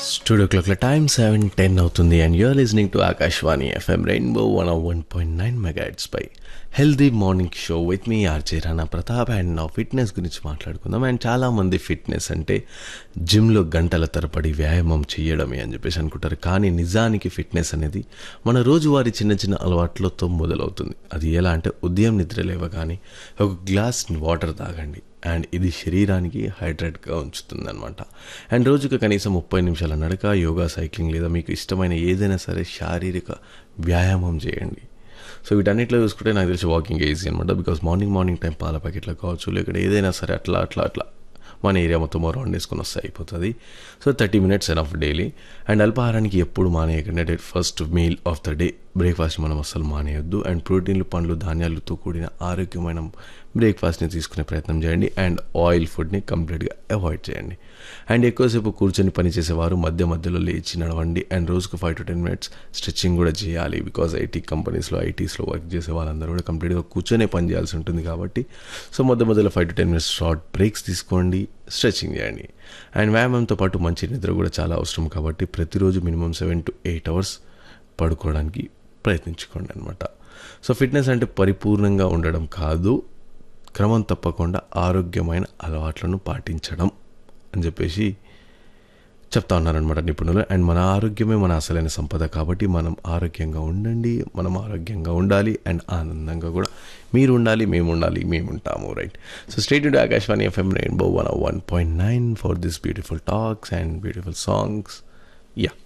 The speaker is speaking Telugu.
స్టూడియో క్లాక్ల టైం 7:10 అవుతుంది and you're listening to Akashvani FM rainbow 101.9 megahertz pi healthy morning show with me RJ Rana Pratap and నా ఫిట్నెస్ గురించి మాట్లాడుకుందాం. అండ్ చాలామంది ఫిట్నెస్ అంటే జిమ్లో గంటల తరబడి వ్యాయామం చేయడమే అని చెప్పేసి అనుకుంటారు. కానీ నిజానికి ఫిట్నెస్ అనేది మన రోజువారీ చిన్న చిన్న అలవాట్లతో మొదలవుతుంది. అది ఎలా అంటే ఉదయం నిద్ర లేవగానే ఒక గ్లాస్ వాటర్ తాగండి అండ్ ఇది శరీరానికి హైడ్రేట్గా ఉంచుతుంది అనమాట. అండ్ రోజుకు కనీసం 30 నిమిషాల నడక, యోగా, సైక్లింగ్ లేదా మీకు ఇష్టమైన ఏదైనా సరే శారీరక వ్యాయామం చేయండి. సో వీటన్నిటిలో చూసుకుంటే నాకు తెలిసి వాకింగ్ ఈజీ అనమాట. బికాస్ మార్నింగ్ టైం పాల ప్యాకెట్లో కావచ్చు, లేకపోతే ఏదైనా సరే అట్లా మన ఏరియా మొత్తం రౌండ్ వేసుకొని వస్తే అయిపోతుంది. So 30 minutes enough daily. And అల్పాహారానికి ఎప్పుడు మానేయకండి. First meal of the day breakfast మనం అస్సలు మానేయొద్దు. అండ్ ప్రోటీన్లు, పండ్లు, ధాన్యాలతో కూడిన ఆరోగ్యమైన బ్రేక్ఫాస్ట్ని తీసుకునే ప్రయత్నం చేయండి. అండ్ ఆయిల్ ఫుడ్ని కంప్లీట్గా అవాయిడ్ చేయండి. అండ్ ఎక్కువసేపు కూర్చొని పనిచేసేవారు మధ్యలో లేచి నడవండి. అండ్ రోజుకు 5 to 10 మినిట్స్ స్ట్రెచ్చింగ్ కూడా చేయాలి. బికాజ్ ఐటీస్లో వర్క్ చేసే వాళ్ళందరూ కూడా కంప్లీట్గా కూర్చొనే పని చేయాల్సి ఉంటుంది కాబట్టి సో మధ్యలో 5 to 10 మినిట్స్ షార్ట్ బ్రేక్స్ తీసుకోండి, స్ట్రెచ్చింగ్ చేయండి. అండ్ వ్యాయామంతో పాటు మంచి నిద్ర కూడా చాలా అవసరం కాబట్టి ప్రతిరోజు మినిమం 7 to 8 అవర్స్ పడుకోవడానికి ప్రయత్నించుకోండి అనమాట. సో ఫిట్నెస్ అంటే పరిపూర్ణంగా ఉండడం కాదు, క్రమం తప్పకుండా ఆరోగ్యమైన అలవాట్లను పాటించడం అని చెప్పేసి చెప్తా ఉన్నారనమాట నిపుణులు. అండ్ మన ఆరోగ్యమే మన అసలైన సంపద కాబట్టి మనం ఆరోగ్యంగా ఉండండి, మనం ఆరోగ్యంగా ఉండాలి. అండ్ ఆనందంగా కూడా మీరు ఉండాలి, మేము ఉండాలి, మేము ఉంటాము, right? So state to Akashvani FM rainbow 101.9 for this beautiful talks and beautiful songs. Yeah,